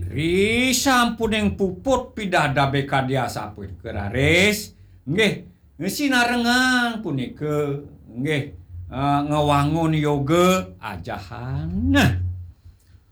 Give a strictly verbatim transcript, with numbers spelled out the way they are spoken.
Ri sampuning puput pidada beka diasa pun keraris nggih sinarengang punika nggih uh, ngewangun yoga ajahan nah